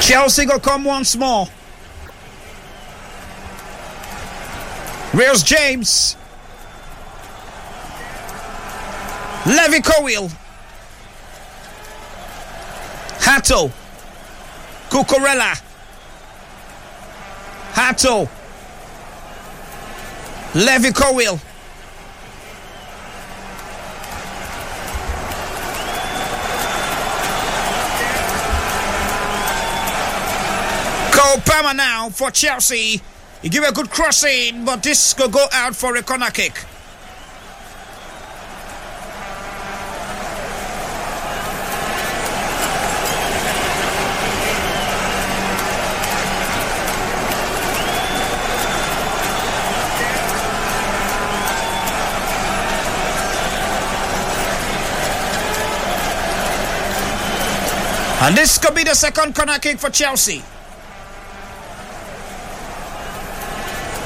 Chelsea go come once more. Reels James. Levy Cowell. Hato. Cucurella. Hato. Levy Cowell. Cole Palmer now for Chelsea. He give a good cross in, but this could go out for a corner kick. And this could be the second corner kick for Chelsea.